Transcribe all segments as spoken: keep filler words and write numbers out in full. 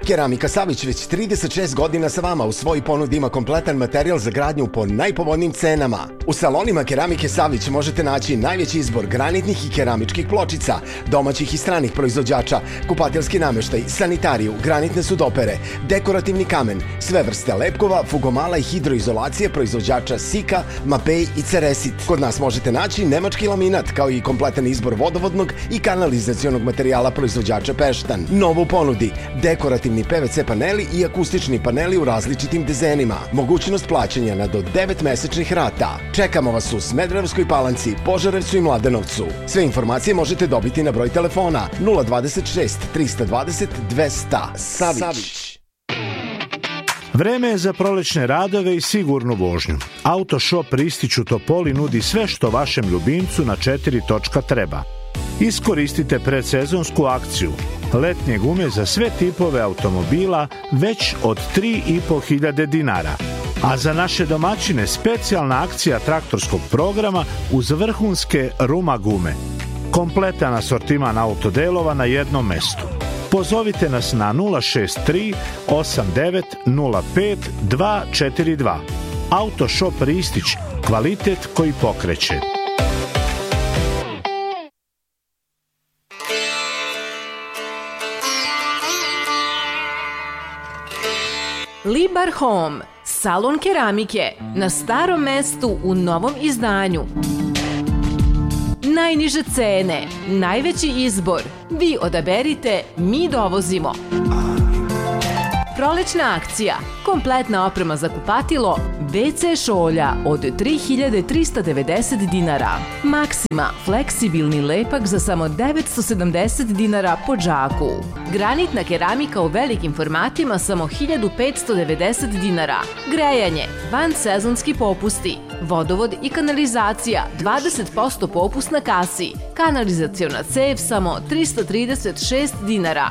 Keramika Savić već trideset šest godina sa vama. U svoj ponudi ima kompletan materijal za gradnju po najpovoljnijim cenama. U salonima Keramike Savić možete naći najveći izbor granitnih i keramičkih pločica, domaćih i stranih proizvođača, kupateljski nameštaj, sanitariju, granitne sudopere, dekorativni kamen, sve vrste lepkova, fugomala i hidroizolacije proizvođača Sika, Mapei i Ceresit. Kod nas možete naći nemački laminat, kao i kompletan izbor vodovodnog i kanalizacionog materijala proizvođača Peštan. Novo u ponudi, dekorativni P V C paneli i akustični paneli u različitim dizenima. Mogućnost plaćanja na do devet mesečnih rata. Čekamo vas u Smederevskoj Palanci, Požarevcu i Mladenovcu. Sve informacije možete dobiti na broj telefona nula dvadeset šest trista dvadeset dvesta. Savić. Savić. Vreme je za prolećne radove i sigurnu vožnju. Autoshop Ristić u Topoli nudi sve što vašem ljubimcu na četiri točka treba. Iskoristite predsezonsku akciju. Letnje gume za sve tipove automobila već od tri i po hiljade dinara. A za naše domaćine specijalna akcija traktorskog programa uz vrhunske Ruma gume. Kompletan asortiman autodelova na jednom mestu. Pozovite nas na nula šest tri osam devet nula pet dva četiri dva. Autoshop Ristić, kvalitet koji pokreće. Libar Home, salon keramike na starom mestu u novom izdanju. Najniže cene, najveći izbor. Vi odaberite, mi dovozimo. Prolećna akcija. Kompletna oprema za kupatilo, ve ce šolja od tri hiljade trista devedeset dinara. Maxima, fleksibilni lepak za samo devetsto sedamdeset dinara po džaku. Granitna keramika u velikim formatima samo hiljadu petsto devedeset dinara. Grejanje, vansezonski popusti. Vodovod i kanalizacija, dvadeset posto popust na kasi. Kanalizaciona cev samo tristo trideset šest dinara.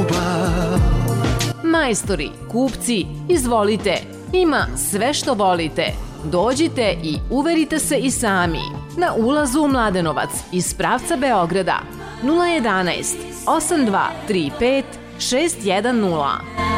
Majstori, kupci, izvolite. Ima sve što volite. Dođite i uverite se i sami. Na ulazu u Mladenovac iz pravca Beograda nula jedanaest osam dva tri pet šest jedan nula.